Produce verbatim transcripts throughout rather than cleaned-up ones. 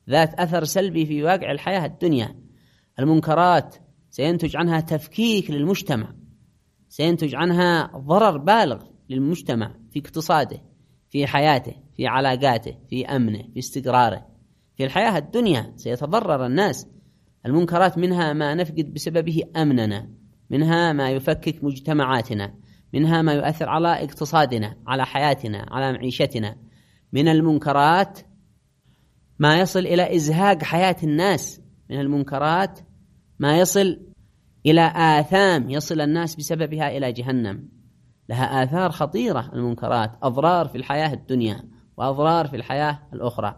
ذات أثر سلبي في واقع الحياة الدنيا. المنكرات سينتج عنها تفكيك للمجتمع، سينتج عنها ضرر بالغ للمجتمع في اقتصاده، في حياته، في علاقاته، في أمنه، في استقراره، في الحياة الدنيا سيتضرر الناس. المنكرات منها ما نفقد بسببه أمننا، منها ما يفكك مجتمعاتنا، منها ما يؤثر على اقتصادنا، على حياتنا، على معيشتنا. من المنكرات ما يصل إلى إزهاق حياة الناس، من المنكرات ما يصل إلى آثام يصل الناس بسببها إلى جهنم. لها آثار خطيرة المنكرات، أضرار في الحياة الدنيا وأضرار في الحياة الأخرى.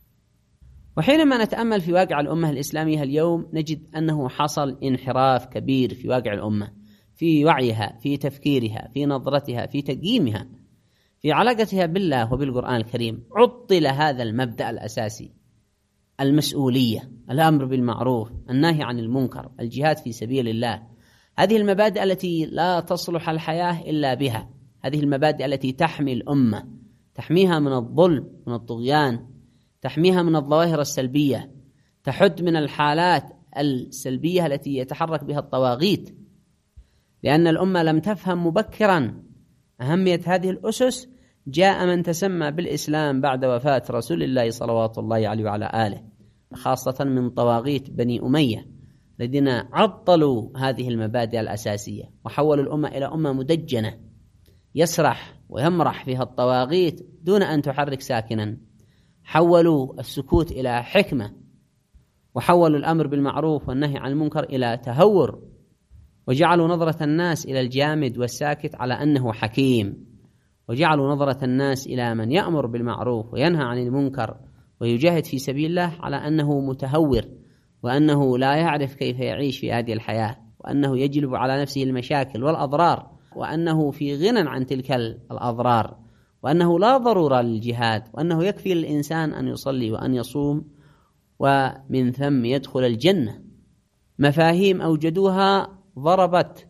وحينما نتأمل في واقع الأمة الإسلامية اليوم نجد أنه حصل انحراف كبير في واقع الأمة، في وعيها، في تفكيرها، في نظرتها، في تقييمها، في علاقتها بالله وبالقرآن الكريم. عطل هذا المبدأ الأساسي، المسؤولية، الأمر بالمعروف، النهي عن المنكر، الجهاد في سبيل الله. هذه المبادئ التي لا تصلح الحياة إلا بها، هذه المبادئ التي تحمي الأمة، تحميها من الظلم، من الطغيان، تحميها من الظواهر السلبية، تحد من الحالات السلبية التي يتحرك بها الطواغيت. لأن الأمة لم تفهم مبكرا أهمية هذه الأسس، جاء من تسمى بالإسلام بعد وفاة رسول الله صلوات الله عليه وعلى آله، خاصة من طواغيت بني أمية الذين عطلوا هذه المبادئ الأساسية وحولوا الأمة إلى أمة مدجنة يسرح ويمرح فيها الطواغيت دون أن تحرك ساكنا. حولوا السكوت إلى حكمة، وحولوا الأمر بالمعروف والنهي عن المنكر إلى تهور، وجعلوا نظرة الناس إلى الجامد والساكت على أنه حكيم، وجعلوا نظرة الناس إلى من يأمر بالمعروف وينهى عن المنكر ويجاهد في سبيل الله على أنه متهور، وأنه لا يعرف كيف يعيش في هذه الحياة، وأنه يجلب على نفسه المشاكل والأضرار، وأنه في غنى عن تلك الأضرار، وأنه لا ضرورة للجهاد، وأنه يكفي للإنسان أن يصلي وأن يصوم ومن ثم يدخل الجنة. مفاهيم أوجدوها ضربت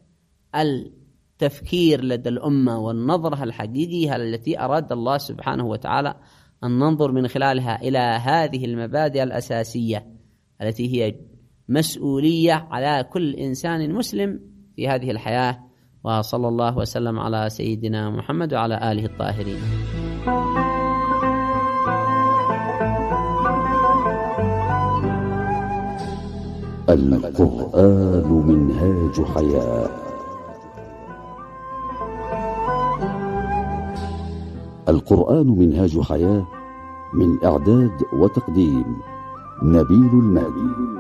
التفكير لدى الأمة والنظرة الحقيقية التي أراد الله سبحانه وتعالى أن ننظر من خلالها إلى هذه المبادئ الأساسية التي هي مسؤولية على كل إنسان مسلم في هذه الحياة. وصلى الله وسلم على سيدنا محمد وعلى آله الطاهرين. القرآن منهاج حياة. القرآن منهاج حياة، من إعداد وتقديم نبيل المهدي.